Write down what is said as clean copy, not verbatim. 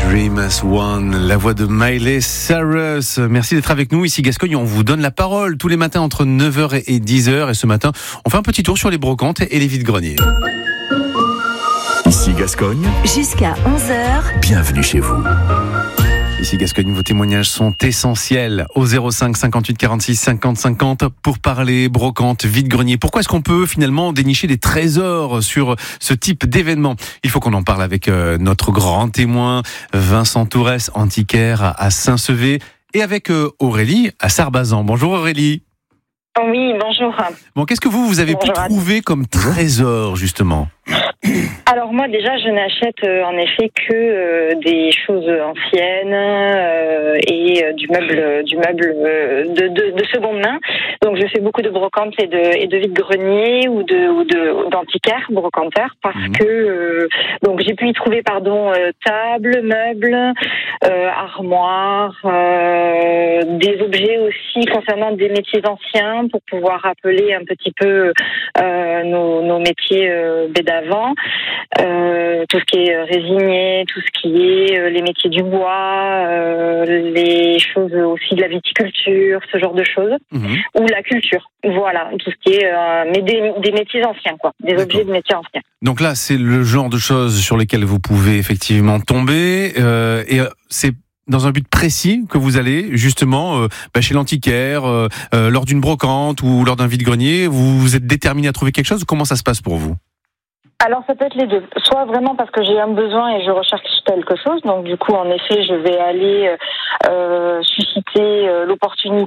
Dream as One, la voix de Miley Cyrus. Merci d'être avec nous. Ici Gascogne, on vous donne la parole tous les matins entre 9h et 10h. Et ce matin, on fait un petit tour sur les brocantes et les vides-greniers. Ici Gascogne, jusqu'à 11h. Bienvenue chez vous. Ici Gascogne, vos témoignages sont essentiels au 05 58 46 50 50 pour parler brocante, vide-grenier. Pourquoi est-ce qu'on peut finalement dénicher des trésors sur ce type d'événement ? Il faut qu'on en parle avec notre grand témoin Vincent Tourès, antiquaire à Saint-Sevé, et avec Aurélie à Sarbazan. Bonjour Aurélie. Oui, bonjour. Bon, qu'est-ce que vous avez pu trouver comme trésor justement ? Alors moi déjà je n'achète en effet que des choses anciennes et du meuble de seconde main. Donc je fais beaucoup de brocantes et de vide-greniers ou d'antiquaires brocanteurs parce que donc j'ai pu y trouver tables, meubles, armoires, des objets aussi concernant des métiers anciens pour pouvoir rappeler un petit peu nos métiers d'avant. Tout ce qui est résinier, tout ce qui est les métiers du bois, les choses aussi de la viticulture, ce genre de choses, ou la culture. Voilà, tout ce qui est mais des métiers anciens, quoi, des D'accord. objets de métiers anciens. Donc là, c'est le genre de choses sur lesquelles vous pouvez effectivement tomber, et c'est dans un but précis que vous allez justement chez l'antiquaire, lors d'une brocante ou lors d'un vide-grenier. Vous êtes déterminé à trouver quelque chose ? Comment ça se passe pour vous ? Alors ça peut être les deux, soit vraiment parce que j'ai un besoin et je recherche quelque chose, donc du coup en effet je vais aller susciter l'opportunité